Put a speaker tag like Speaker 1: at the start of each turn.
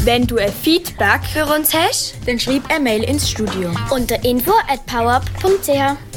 Speaker 1: Wenn du ein Feedback
Speaker 2: für uns hast,
Speaker 1: dann schreib eine Mail ins Studio.
Speaker 3: Unter info@powerup.ch.